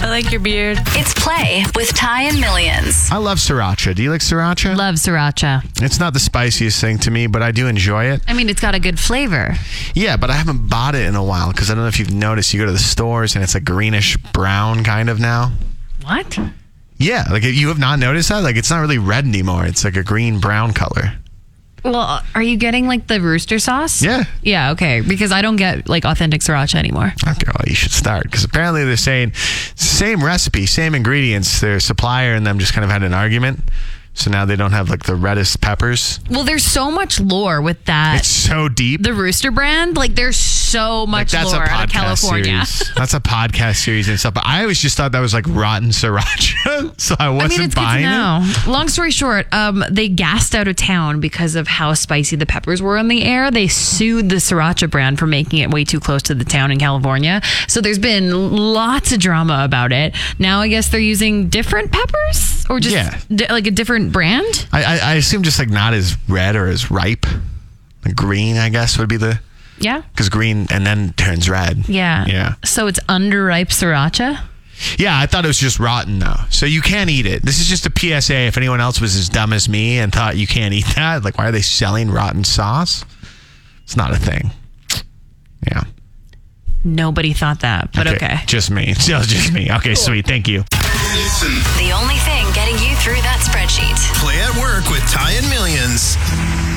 I like your beard. It's Play with Ty and Millions. I love sriracha. Do you like sriracha? Love sriracha. It's not the spiciest thing to me, but I do enjoy it. I mean, it's got a good flavor. Yeah, but I haven't bought it in a while because I don't know if you've noticed. You go to the stores and it's a greenish brown kind of now. What? Yeah, like you have not noticed that? Like it's not really red anymore. It's like a green brown color. Well, are you getting like the rooster sauce? Yeah. Yeah, okay. Because I don't get like authentic sriracha anymore. Okay, well, you should start because apparently they're saying same recipe, same ingredients. Their supplier and them just kind of had an argument. So now they don't have like the reddest peppers. Well, there's so much lore with that. It's so deep. The Rooster brand, like there's so much Like, that's lore a out of California. series. That's a podcast series and stuff. But I always just thought that was like rotten sriracha. So I wasn't it's buying good to it. know. Long story short, they gassed out of town because of how spicy the peppers were in the air. They sued the sriracha brand for making it way too close to the town in California. So there's been lots of drama about it. Now I guess they're using different peppers or just like a different brand. I assume just like not as red or as ripe. Like green, I guess, would be the... Yeah. Because green and then turns red. Yeah. Yeah. So it's underripe sriracha? Yeah, I thought it was just rotten, though. So you can't eat it. This is just a PSA. If anyone else was as dumb as me and thought you can't eat that, like, why are they selling rotten sauce? It's not a thing. Yeah. Nobody thought that, but okay. Just me. Just me. Okay, sweet. Thank you. Listen. The only thing getting you through that spreadsheet. Play at Work with Ty and Millions.